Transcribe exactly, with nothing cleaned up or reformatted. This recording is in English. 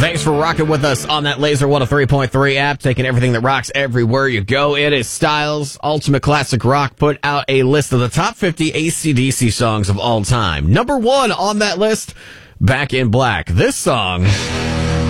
Thanks for rocking with us on that Laser one oh three point three app, taking everything that rocks everywhere you go. It is Styles, Ultimate Classic Rock, put out a list of the top fifty A C D C songs of all time. Number one on that list, Back in Black. This song